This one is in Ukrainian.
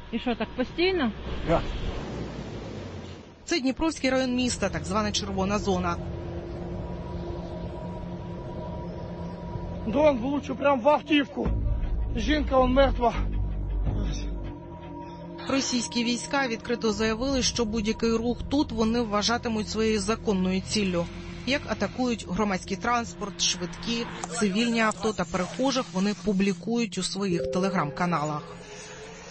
І що, так постійно? Так. Це Дніпровський район міста, так звана червона зона. Дрон влучив прямо в автівку. Жінка, он мертва. Російські війська відкрито заявили, що будь-який рух тут вони вважатимуть своєю законною ціллю. Як атакують громадський транспорт, швидкі, цивільні авто та перехожих, вони публікують у своїх телеграм-каналах.